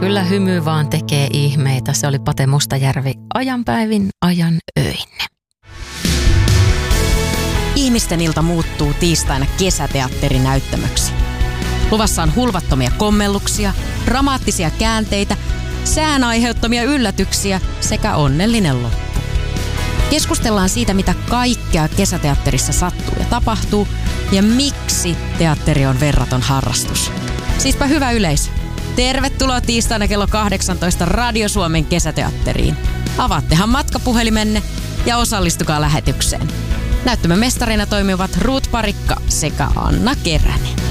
kyllä hymy vaan tekee ihmeitä. Se oli Pate Mustajärvi ajan päivin, ajan öinne. Ihmisten ilta muuttuu tiistaina kesäteatterinäyttämöksi. Luvassa on hulvattomia kommelluksia, dramaattisia käänteitä, sään aiheuttamia yllätyksiä sekä onnellinen loppu. Keskustellaan siitä, mitä kaikkea kesäteatterissa sattuu ja tapahtuu ja miksi teatteri on verraton harrastus. Siispä hyvä yleisö. Tervetuloa tiistaina kello 18 Radio Suomen kesäteatteriin. Avaattehan matkapuhelimenne ja osallistukaa lähetykseen. Näyttämön mestarina toimivat Ruut Parikka sekä Anna Keränen.